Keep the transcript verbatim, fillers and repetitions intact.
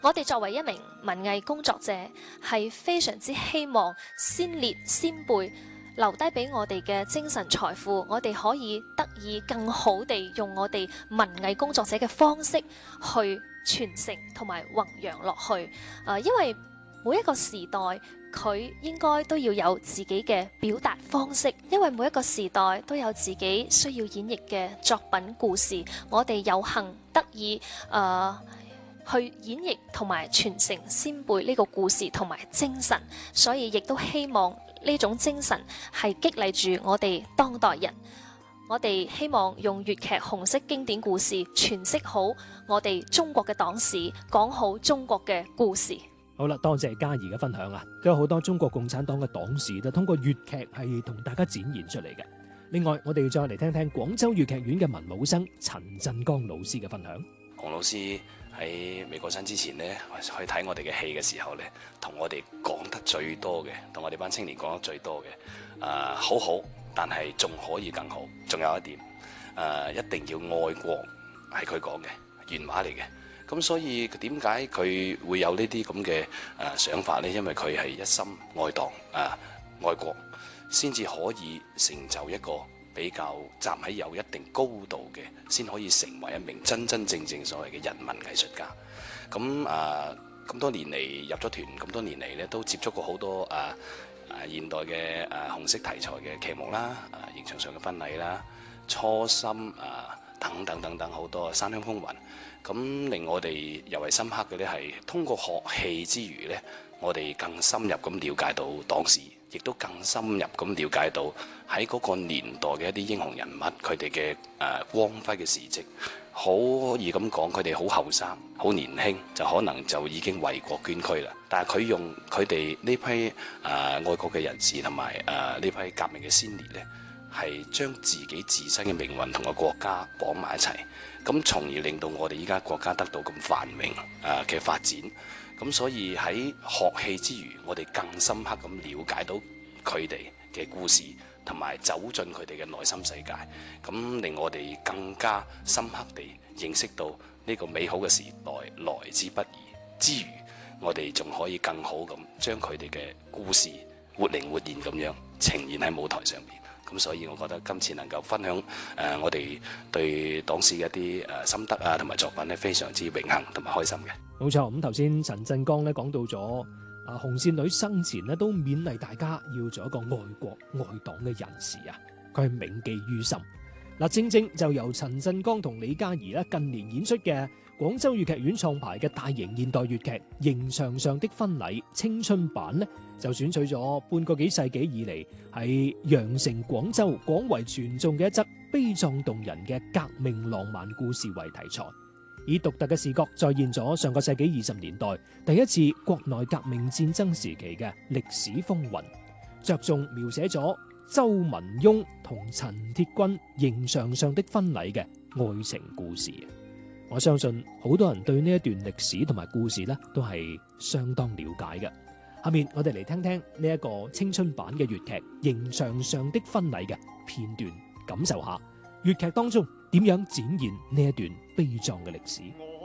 我哋作為一名文藝工作者，係非常之希望先烈先輩留低俾我哋嘅精神財富，我哋可以得以更好地用我哋文藝工作者嘅方式去傳承同埋弘揚落去。呃，因為每一個時代佢應該都要有自己嘅表達方式，因為每一個時代都有自己需要演繹嘅作品故事。我哋有幸得以誒、呃、去演繹同埋傳承先輩呢個故事同埋精神，所以亦都希望呢種精神係激勵住我哋當代人。我哋希望用粵劇紅色經典故事詮釋好我哋中國嘅黨史，講好中國嘅故事。 好啦，多謝嘉怡嘅分享啊！都有好多中國共產黨嘅黨史都通過粵劇係同大家展現出嚟嘅。另外，我哋再嚟聽聽廣州粵劇院嘅文武生陳振剛老師嘅分享。 洪老師喺未過身之前呢，去睇我哋嘅戲嘅時候呢，同我哋講得最多嘅，同我哋班青年講得最多嘅，誒、呃，好好，但係仲可以更好。仲有一點，誒、呃，一定要愛國，係佢講嘅原話嚟嘅。咁所以點解佢會有呢啲咁嘅誒想法呢？因為佢係一心愛黨啊、愛國，先至可以成就一個比較站喺有一定高度嘅，先可以成為一名真真正正所謂嘅人民藝術家。咁啊咁多年嚟入咗團，咁多年嚟咧都接觸過好多啊啊現代嘅啊紅色題材嘅劇目啦，啊刑場上嘅婚禮啦、初心啊等等等等好多山鄉風雲。咁令我哋尤為深刻嘅咧，係通過學戲之餘咧，我哋更深入咁了解到黨史，亦都更深入咁了解到喺嗰個年代嘅一啲英雄人物，佢哋嘅誒光輝嘅事蹟。好可以咁講，佢哋好後生、好年輕，就可能就已經為國捐軀啦。但係佢用佢哋呢批誒、呃、愛國嘅人士同埋誒呢批革命嘅先烈咧，係將自己自身嘅命運同個國家綁埋一齊，咁從而令到我哋依家國家得到咁繁榮誒嘅發展。咁所以喺學戲之餘，我哋更深刻咁了解到佢哋嘅故事，同埋走進佢哋嘅內心世界，咁令我哋更加深刻地認識到呢個美好嘅時代來之不易之餘，我哋仲可以更好咁將佢哋嘅故事活靈活現咁樣呈現喺舞台上面。咁所以我覺得今次能夠分享誒、呃、我哋對黨史嘅一啲誒心得啊，同埋作品咧，非常之榮幸同埋開心嘅。 冇錯，咁頭先陳振剛咧講到咗啊，紅線女生前咧都勉勵大家要做一個愛國愛黨嘅人士啊，佢係銘記於心。嗱，正正就由陳振剛同李嘉怡咧近年演出嘅廣州粵劇院創排嘅大型現代粵劇《刑場上的婚禮》青春版呢，就選取咗半個幾世紀以嚟喺羊城廣州廣為傳頌嘅一則悲壯動人嘅革命浪漫故事為題材，以獨特嘅視角再現咗上個世紀二十年代第一次國內革命戰爭時期嘅歷史風雲，着重描寫咗周文雍同陳鐵軍刑場上的婚禮嘅愛情故事。我相信好多人對呢一段歷史同埋故事呢都係相當了解嘅。下面我哋嚟聽聽呢一個青春版嘅粵劇《刑場上的婚禮》嘅片段，感受下粵劇當中點樣展現呢一段悲壯嘅歷史。